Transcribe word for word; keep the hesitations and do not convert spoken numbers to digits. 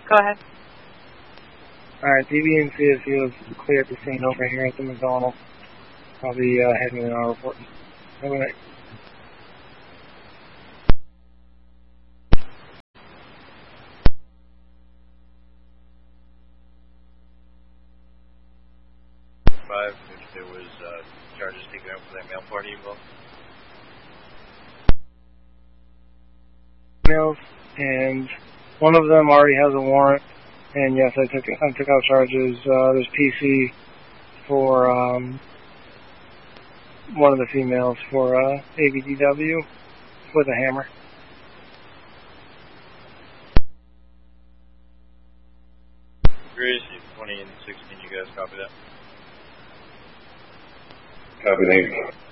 Go ahead. Alright, D B and C S U is clear at the scene over here at the McDonald's. I'll be uh, heading in our report. Have a night. Five, if there was uh, charges taken out for that mail party involved. Emails, and one of them already has a warrant, and yes, I took I took out charges. Uh, there's P C for um, one of the females for uh, A B D W with a hammer. Gracie, twenty and sixteen, you guys copy that? Copy that.